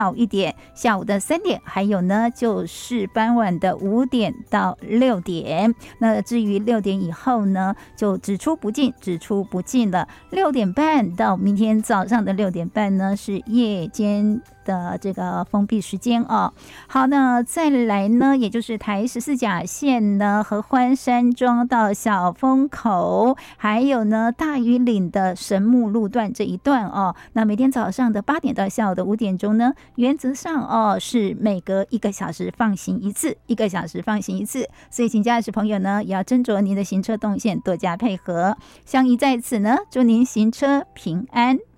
早一点，下午的3点，还有呢就是傍晚的5点到6点。那至于6点以后呢，就只出不进了。6点半到明天早上的6点半呢，是夜间的这个封闭时间哦。好，那再来呢，也就是台14甲线呢，合欢山庄到小风口，还有呢大屿岭的神木路段这一段哦。那每天早上的8点到下午的5点钟呢，原则上哦是每隔1个小时放行一次，所以请驾驶朋友呢也要斟酌您的行车动线，多加配合。相宜在此呢，祝您行车平安。